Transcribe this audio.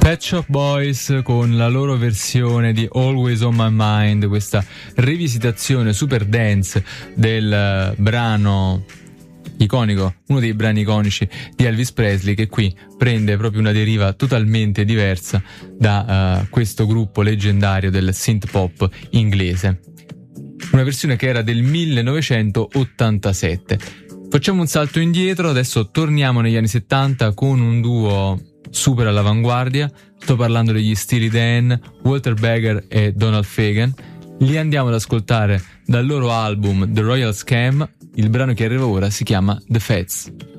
Pet Shop Boys con la loro versione di Always on My Mind, questa rivisitazione super dance del brano iconico, uno dei brani iconici di Elvis Presley, che qui prende proprio una deriva totalmente diversa da questo gruppo leggendario del synth pop inglese. Una versione che era del 1987. Facciamo un salto indietro, adesso torniamo negli anni 70 con un duo super all'avanguardia. Sto parlando degli Steely Dan, Walter Becker e Donald Fagen. Li andiamo ad ascoltare dal loro album The Royal Scam. Il brano che arriva ora si chiama The Feds.